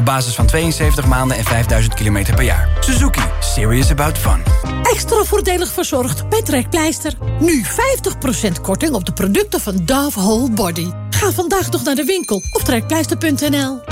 Op basis van 72 maanden en 5000 kilometer per jaar. Suzuki. Serious about fun. Extra voordelig verzorgd bij Trekpleister. Nu 50% korting op de producten van Dove Whole Body. Ga vandaag nog naar de winkel op trekpleister.nl.